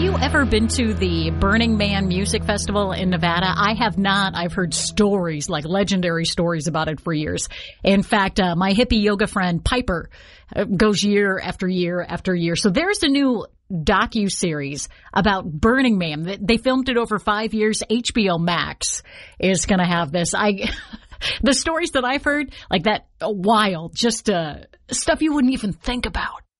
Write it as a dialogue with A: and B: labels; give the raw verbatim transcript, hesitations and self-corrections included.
A: you ever been to the Burning Man Music Festival in Nevada? I have not. I've heard stories, like legendary stories about it for years. In fact, uh, my hippie yoga friend Piper uh, goes year after year after year. So there's a new docu-series about Burning Man. They filmed it over five years. H B O Max is going to have this. I, the stories that I've heard, like that, uh, wild, just uh, stuff you wouldn't even think about.